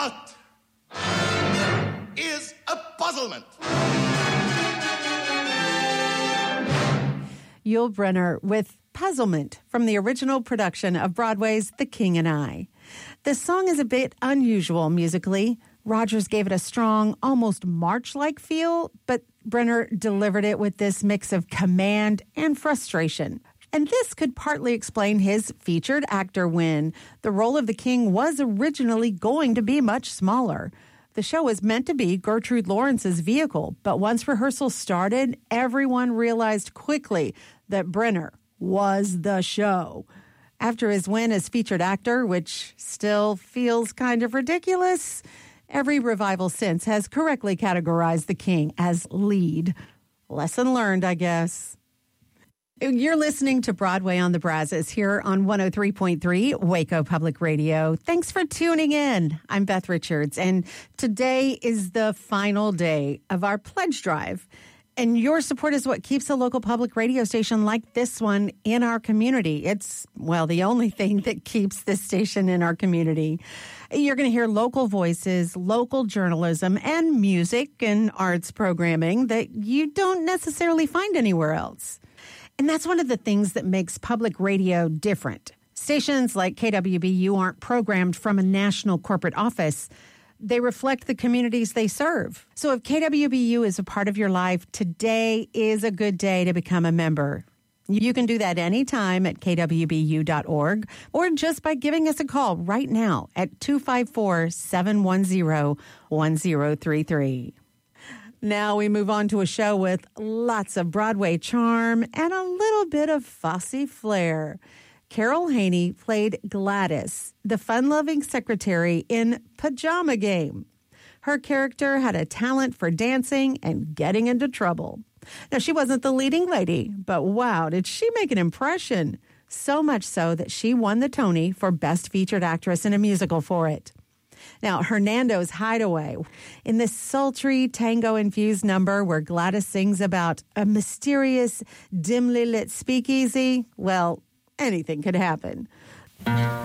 What is a puzzlement? Yul Brynner with Puzzlement from the original production of Broadway's The King and I. The song is a bit unusual musically. Rodgers gave it a strong, almost march-like feel, but Brynner delivered it with this mix of command and frustration. And this could partly explain his featured actor win. The role of the king was originally going to be much smaller. The show was meant to be Gertrude Lawrence's vehicle, but once rehearsals started, everyone realized quickly that Brynner was the show. After his win as featured actor, which still feels kind of ridiculous, every revival since has correctly categorized the king as lead. Lesson learned, I guess. You're listening to Broadway on the Brazos here on 103.3 Waco Public Radio. Thanks for tuning in. I'm Beth Richards, and today is the final day of our pledge drive. And your support is what keeps a local public radio station like this one in our community. It's, well, the only thing that keeps this station in our community. You're going to hear local voices, local journalism, and music and arts programming that you don't necessarily find anywhere else. And that's one of the things that makes public radio different. Stations like KWBU aren't programmed from a national corporate office. They reflect the communities they serve. So if KWBU is a part of your life, today is a good day to become a member. You can do that anytime at kwbu.org or just by giving us a call right now at 254-710-1033. Now we move on to a show with lots of Broadway charm and a little bit of Fosse flair. Carol Haney played Gladys, the fun-loving secretary in Pajama Game. Her character had a talent for dancing and getting into trouble. Now, she wasn't the leading lady, but wow, did she make an impression. So much so that she won the Tony for Best Featured Actress in a Musical for it. Now, Hernando's Hideaway, in this sultry tango-infused number where Gladys sings about a mysterious, dimly lit speakeasy, well, anything could happen.